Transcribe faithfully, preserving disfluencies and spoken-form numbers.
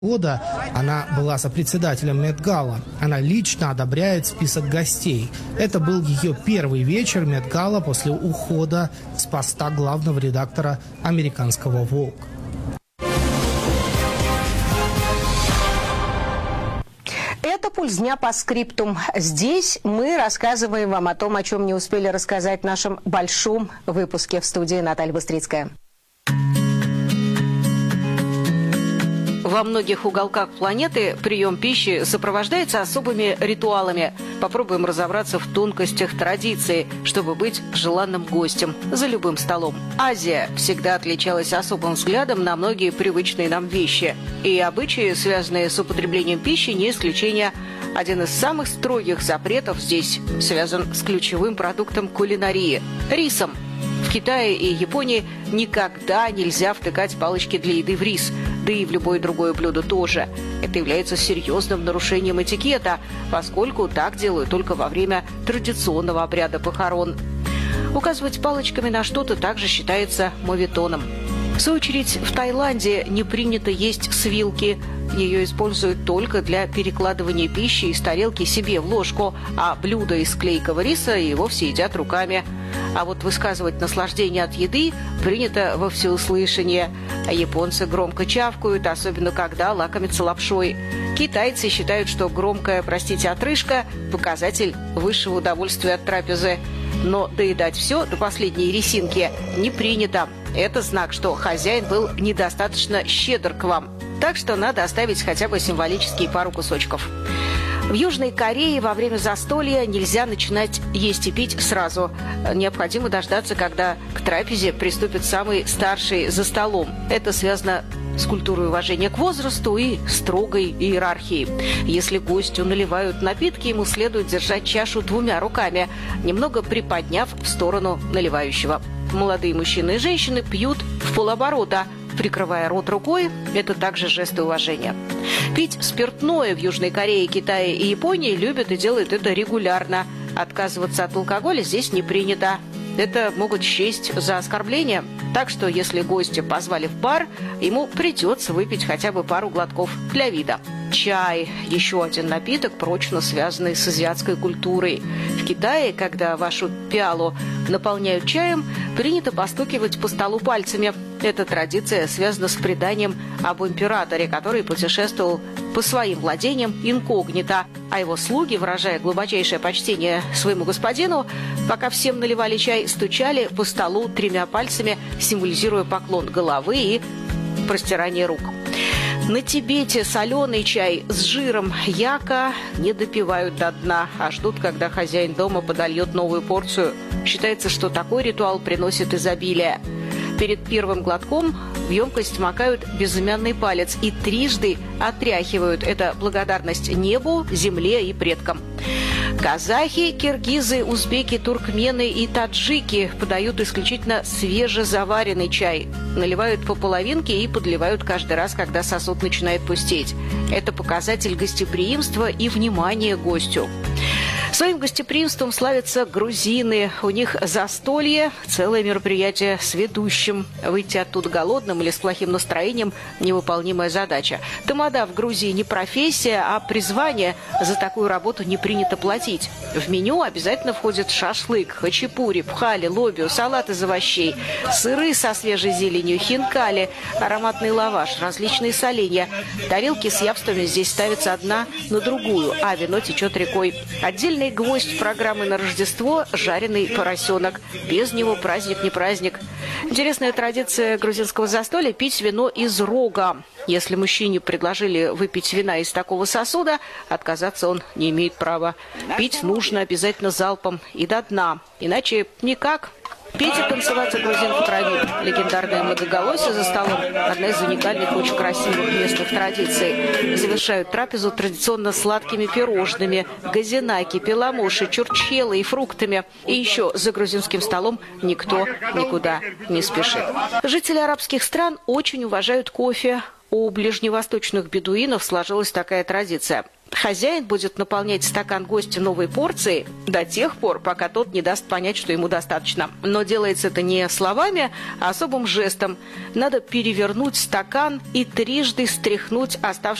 года она была сопредседателем Met-Gala. Она лично одобряет список гостей. Это был ее первый вечер Met-Gala после ухода с поста главного редактора американского Vogue. Это «Пульс дня» по скриптум. Здесь мы рассказываем вам о том, о чем не успели рассказать в нашем большом выпуске. В студии Наталья Быстрицкая. Во многих уголках планеты прием пищи сопровождается особыми ритуалами. Попробуем разобраться в тонкостях традиции, чтобы быть желанным гостем за любым столом. Азия всегда отличалась особым взглядом на многие привычные нам вещи. И обычаи, связанные с употреблением пищи, не исключение. Один из самых строгих запретов здесь связан с ключевым продуктом кулинарии – рисом. В Китае и Японии никогда нельзя втыкать палочки для еды в рис, да и в любое другое блюдо тоже. Это является серьезным нарушением этикета, поскольку так делают только во время традиционного обряда похорон. Указывать палочками на что-то также считается моветоном. В свою очередь, в Таиланде не принято есть с вилки. Ее используют только для перекладывания пищи из тарелки себе в ложку, а блюдо из клейкого риса и вовсе едят руками. А вот высказывать наслаждение от еды принято во всеуслышание. А японцы громко чавкают, особенно когда лакомятся лапшой. Китайцы считают, что громкая, простите, отрыжка – показатель высшего удовольствия от трапезы. Но доедать все до последней ресинки не принято. Это знак, что хозяин был недостаточно щедр к вам. Так что надо оставить хотя бы символические пару кусочков. В Южной Корее во время застолья нельзя начинать есть и пить сразу. Необходимо дождаться, когда к трапезе приступит самый старший за столом. Это связано с культурой уважения к возрасту и строгой иерархией. Если гостю наливают напитки, ему следует держать чашу двумя руками, немного приподняв в сторону наливающего. Молодые мужчины и женщины пьют в полоборота, прикрывая рот рукой. Это также жест уважения. Пить спиртное в Южной Корее, Китае и Японии любят и делают это регулярно. Отказываться от алкоголя здесь не принято. Это могут счесть за оскорбление. Так что, если гостя позвали в бар, ему придется выпить хотя бы пару глотков для вида. Чай – еще один напиток, прочно связанный с азиатской культурой. В Китае, когда вашу пиалу наполняют чаем, принято постукивать по столу пальцами. Эта традиция связана с преданием об императоре, который путешествовал по своим владениям инкогнито, а его слуги, выражая глубочайшее почтение своему господину, пока всем наливали чай, стучали по столу тремя пальцами, символизируя поклон головы и простирание рук. На Тибете соленый чай с жиром яка не допивают до дна, а ждут, когда хозяин дома подольет новую порцию. Считается, что такой ритуал приносит изобилие. Перед первым глотком в емкость макают безымянный палец и трижды отряхивают. Это благодарность небу, земле и предкам. Казахи, киргизы, узбеки, туркмены и таджики подают исключительно свежезаваренный чай. Наливают по половинке и подливают каждый раз, когда сосуд начинает пустеть. Это показатель гостеприимства и внимания гостю. Своим гостеприимством славятся грузины. У них застолье – целое мероприятие с ведущим. Выйти оттуда голодным или с плохим настроением – невыполнимая задача. Тамада в Грузии не профессия, а призвание. За такую работу не принято платить. В меню обязательно входит шашлык, хачапури, пхали, лобио, салат из овощей, сыры со свежей зеленью, хинкали, ароматный лаваш, различные соленья. Тарелки с явствами здесь ставятся одна на другую, а вино течет рекой. Отдельный гвоздь программы на Рождество – жареный поросенок. Без него праздник не праздник. Интересная традиция грузинского застолья – пить вино из рога. Если мужчине предложили выпить вина из такого сосуда, отказаться он не имеет права. Пить нужно обязательно залпом и до дна, иначе никак. Петь и танцевать у грузин в крови. Легендарное многоголосие за столом – одна из уникальных, очень красивых местных традиций. Завершают трапезу традиционно сладкими пирожными, газинаки, пеламуши, чурчхелы и фруктами. И еще за грузинским столом никто никуда не спешит. Жители арабских стран очень уважают кофе. У ближневосточных бедуинов сложилась такая традиция. Хозяин будет наполнять стакан гостя новой порцией до тех пор, пока тот не даст понять, что ему достаточно. Но делается это не словами, а особым жестом. Надо перевернуть стакан и трижды стряхнуть оставшиеся